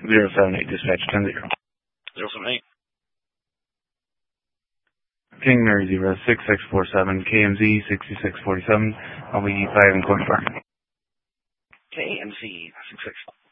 078 dispatch 10-0. 078. King Mary 06647 KMZ 6647. I'll be 5 and Corn Farm. KMZ 66.